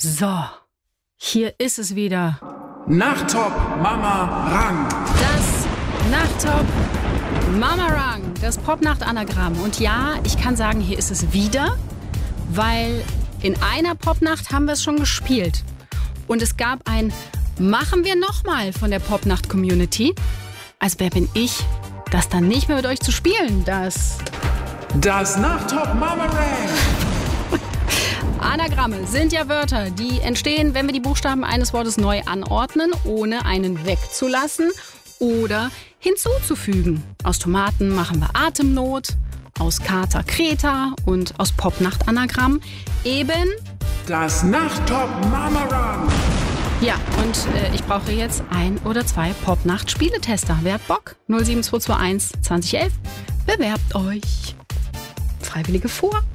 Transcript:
So, hier ist es wieder. Nachttop Mama Rang. Das Nachttop Mama Rang, das Popnacht-Anagramm. Und ja, ich kann sagen, hier ist es wieder, weil in einer Popnacht haben wir es schon gespielt. Und es gab ein Machen wir nochmal von der Popnacht-Community. Also wer bin ich, das dann nicht mehr mit euch zu spielen? Das Nachttop Mama Rang. Anagramme sind ja Wörter, die entstehen, wenn wir die Buchstaben eines Wortes neu anordnen, ohne einen wegzulassen oder hinzuzufügen. Aus Tomaten machen wir Atemnot, aus Kater Kreta und aus Popnacht-Anagramm eben Das Nachttop Mama Rang. Ja, und ich brauche jetzt 1 oder 2 Popnacht-Spieletester. Wer hat Bock? 07221 2011. Bewerbt euch. Freiwillige vor.